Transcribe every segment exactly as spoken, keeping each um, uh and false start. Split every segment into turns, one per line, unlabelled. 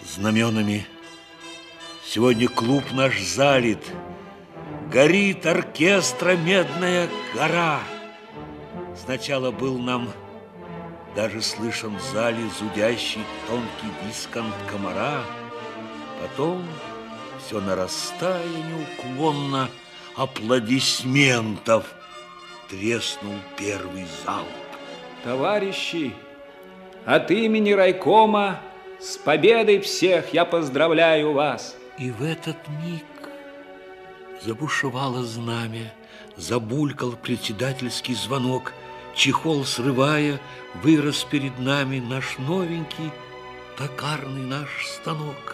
знаменами. Сегодня клуб наш залит, горит оркестра медная гора. Сначала был нам даже слышен в зале зудящий тонкий дискант комара. Потом, все нарастая неуклонно, аплодисментов треснул первый залп.
Товарищи, от имени райкома с победой всех я поздравляю вас.
И в этот миг забушевало знамя, забулькал председательский звонок. Чехол срывая, вырос перед нами наш новенький токарный наш станок.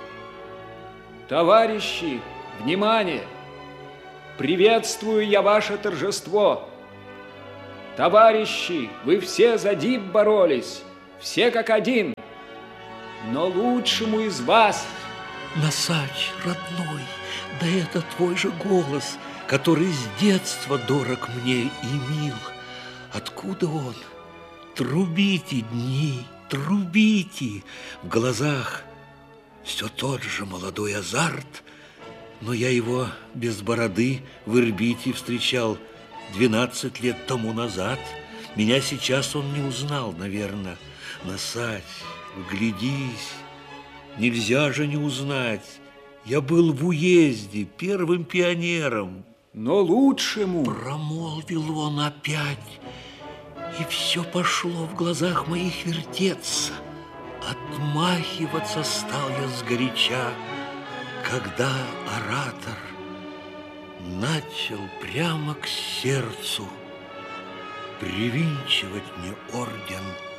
Товарищи, внимание! Приветствую я ваше торжество. Товарищи, вы все за ДИП боролись, все как один. Но лучшему из вас...
Носач, родной, да это твой же голос, который с детства дорог мне и мил. Откуда он? Трубите дни, трубите. В глазах все тот же молодой азарт, но я его без бороды в Ирбите встречал двенадцать лет тому назад. Меня сейчас он не узнал, наверное. Носач, вглядись, нельзя же не узнать. Я был в уезде первым пионером.
Но лучшему...
Промолвил он опять, и все пошло в глазах моих вертеться. Отмахиваться стал я сгоряча, когда оратор начал прямо к сердцу привинчивать мне орден